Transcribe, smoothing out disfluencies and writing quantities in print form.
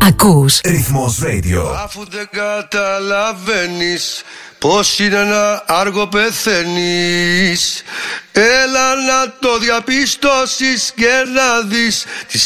Ακούς Ρυθμός Radio. Αφού δεν καταλαβαίνεις πως είναι ένα άργο πεθαίνεις, έλα να το διαπιστώσεις και να δεις τις